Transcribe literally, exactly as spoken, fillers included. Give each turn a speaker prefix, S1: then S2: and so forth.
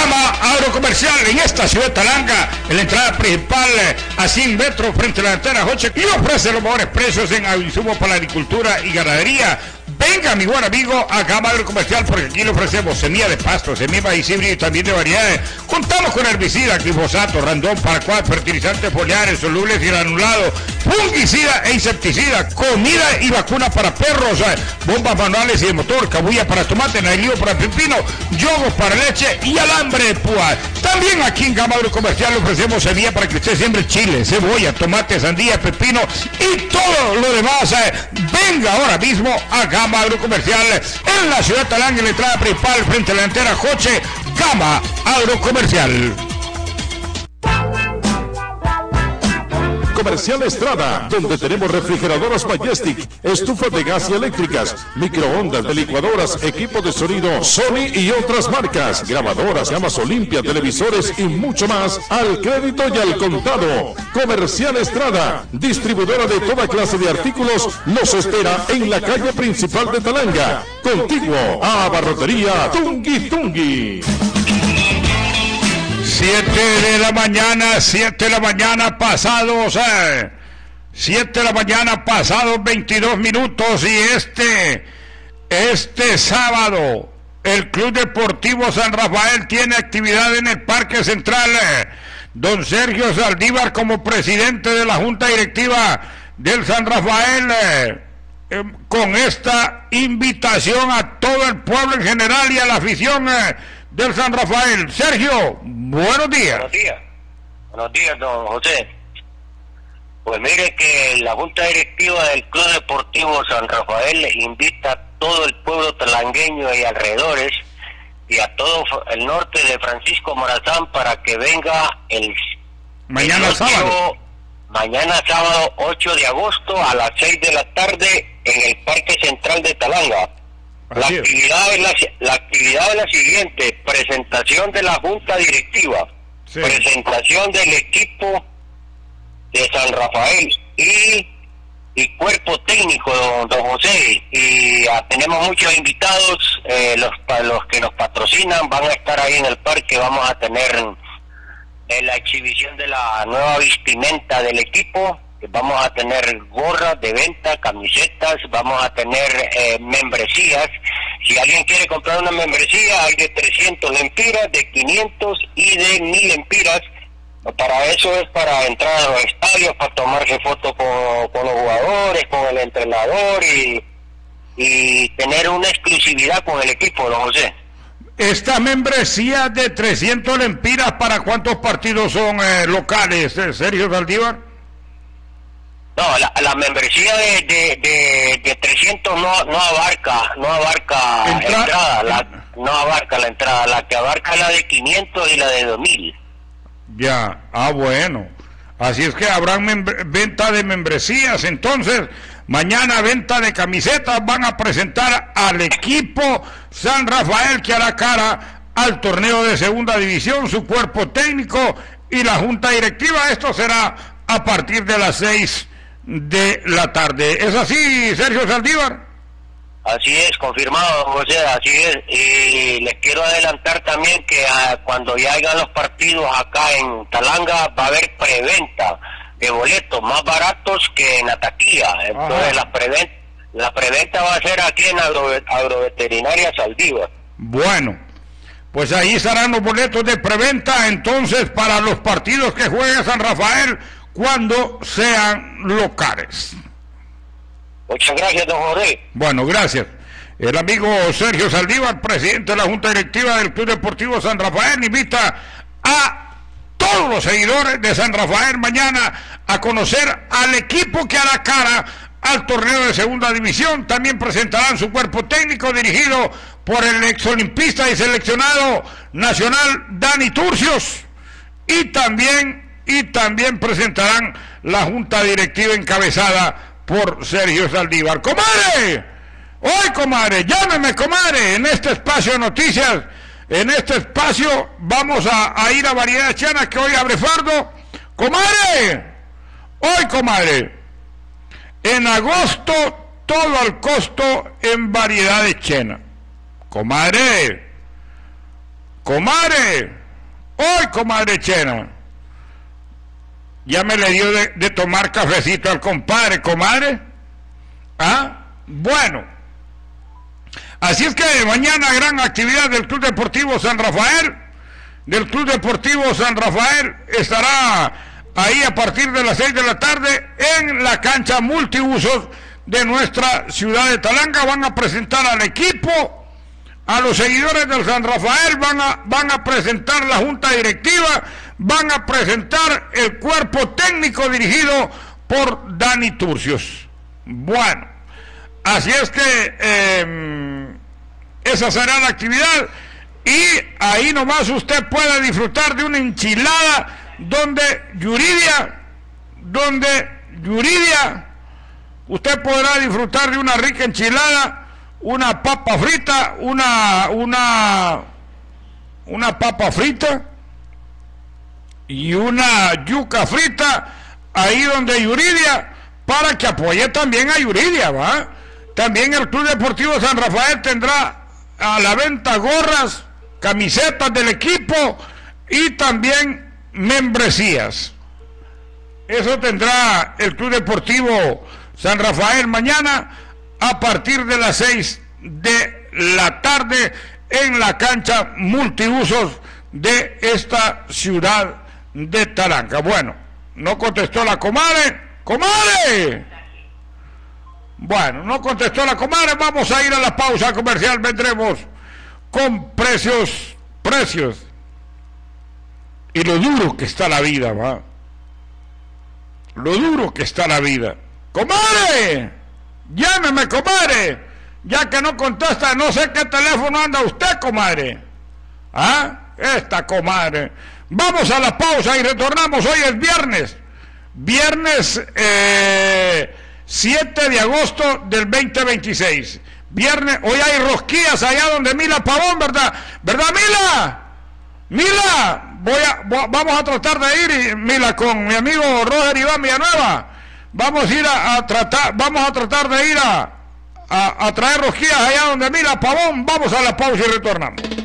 S1: Gama Agrocomercial en esta ciudad de Talanga, en la entrada principal a cien metros frente a la antena Joche, y ofrece los mejores precios en insumos para la agricultura y ganadería. Venga, mi buen amigo, a Gama Agrocomercial, porque aquí le ofrecemos semilla de pasto, semilla de maíz híbrido y también de variedades. Contamos con herbicida, glifosato, randón, paraquat, fertilizantes foliares, solubles y granulados, fungicida e insecticida, comida y vacuna para perros, bombas manuales y de motor, cabulla para tomate, nailío para pepino, yogos para leche y alambre de púa. También aquí en Gama Agrocomercial le ofrecemos semilla para que usted siembre chile, cebolla, tomate, sandía, pepino y todo lo demás. Venga ahora mismo a Gama Agrocomercial en la ciudad de Talanga, en la entrada principal frente a la antena Joche. Gama Agrocomercial.
S2: Comercial Estrada, donde tenemos refrigeradoras Majestic, estufas de gas y eléctricas, microondas, de licuadoras, equipo de sonido Sony y otras marcas, grabadoras, llamas Olimpia, televisores y mucho más al crédito y al contado. Comercial Estrada, distribuidora de toda clase de artículos, nos espera en la calle principal de Talanga, contiguo a Abarrotería Tungui Tungui.
S1: siete de la mañana, siete de la mañana pasados, eh, siete de la mañana pasados veintidós minutos, y este, este sábado, el Club Deportivo San Rafael tiene actividad en el Parque Central. Eh, don Sergio Saldívar, como presidente de la Junta Directiva del San Rafael, eh, eh, con esta invitación a todo el pueblo en general y a la afición eh, del San Rafael. Sergio, buenos días.
S3: Buenos días. Buenos días, don José. Pues mire que la Junta Directiva del Club Deportivo San Rafael invita a todo el pueblo talangueño y alrededores y a todo el norte de Francisco Morazán para que venga el
S1: mañana
S3: el
S1: sábado.
S3: Mañana sábado ocho de agosto a las seis de la tarde en el Parque Central de Talanga. La actividad, es la, la actividad es la siguiente: presentación de la Junta Directiva, sí. Presentación del equipo de San Rafael y, y cuerpo técnico, don, don José, y a, tenemos muchos invitados, eh, los, los que nos patrocinan van a estar ahí en el parque. Vamos a tener eh, la exhibición de la nueva vestimenta del equipo. Vamos a tener gorras de venta, camisetas, vamos a tener eh, membresías. Si alguien quiere comprar una membresía, hay de trescientos lempiras, de quinientos y de mil lempiras. Para eso es para entrar a los estadios, para tomarse fotos con, con los jugadores, con el entrenador y, y tener una exclusividad con el equipo, don José.
S1: Esta membresía de trescientos lempiras, ¿para cuántos partidos son eh, locales, eh, Sergio Saldívar?
S3: No, la, la membresía de, de, de, de trescientos no, no abarca, no abarca Entra... entrada, la, no abarca la entrada, la que abarca la de quinientos y la de dos mil.
S1: Ya, ah bueno, así es que habrán venta de membresías. Entonces, mañana venta de camisetas, van a presentar al equipo San Rafael que hará cara al torneo de segunda división, su cuerpo técnico y la junta directiva. Esto será a partir de las seis de la tarde. ¿Es así, Sergio Saldívar?
S3: Así es, confirmado, José, así es. Y les quiero adelantar también que a, cuando ya hagan los partidos acá en Talanga va a haber preventa de boletos más baratos que en la taquilla. Entonces la preventa, la preventa va a ser aquí en Agro, Agroveterinaria Saldívar.
S1: Bueno, pues ahí estarán los boletos de preventa entonces para los partidos que juegue San Rafael cuando sean locales.
S3: Muchas gracias, don José.
S1: Bueno, gracias. El amigo Sergio Saldívar, presidente de la Junta Directiva del Club Deportivo San Rafael, invita a todos los seguidores de San Rafael mañana a conocer al equipo que hará cara al torneo de segunda división. También presentarán su cuerpo técnico dirigido por el exolimpista y seleccionado nacional Dani Turcios, y también y también presentarán la junta directiva encabezada por Sergio Saldívar. ¡Comadre! ¡Hoy, comadre! ¡Llámeme, comadre! En este espacio de noticias, en este espacio vamos a, a ir a Variedad Chana, que hoy abre fardo. ¡Comadre! Hoy, comadre, en agosto todo al costo en Variedades Chena. Comadre, Comadre, hoy comadre Chena, ya me le dio de, de tomar cafecito al compadre, comadre. ¿Ah? Bueno, así es que mañana gran actividad del Club Deportivo San Rafael. Del Club Deportivo San Rafael estará ahí a partir de las seis de la tarde en la cancha multiusos de nuestra ciudad de Talanga. Van a presentar al equipo, a los seguidores del San Rafael, van a, van a presentar la junta directiva, van a presentar el cuerpo técnico dirigido por Dani Turcios. Bueno, así es que eh, esa será la actividad y ahí nomás usted puede disfrutar de una enchilada donde Yuridia, donde Yuridia, usted podrá disfrutar de una rica enchilada, una papa frita, una una una papa frita y una yuca frita ahí donde Yuridia, para que apoye también a Yuridia, ¿va? También el Club Deportivo San Rafael tendrá a la venta gorras, camisetas del equipo y también membresías. Eso tendrá el Club Deportivo San Rafael mañana a partir de las seis de la tarde en la cancha multiusos de esta ciudad de Talanga. Bueno, no contestó la comadre. ¡Comadre! Bueno, no contestó la comadre. Vamos a ir a la pausa comercial. Vendremos con precios, precios y lo duro que está la vida, ¿va? Lo duro que está la vida. ¡Comadre! Llámeme, comadre, ya que no contesta, no sé qué teléfono anda usted, comadre. ¿Ah? Esta comadre. Vamos a la pausa y retornamos. Hoy es viernes. Viernes eh, siete de agosto del veinte veintiséis. Viernes, hoy hay rosquillas allá donde Mila Pavón, ¿verdad? ¿Verdad, Mila? Mila, voy a, voy, vamos a tratar de ir, Mila, con mi amigo Roger Iván Villanueva. Vamos a ir a, a tratar, vamos a tratar de ir a, a, a traer rosquillas allá donde Mila Pavón. Vamos a la pausa y retornamos.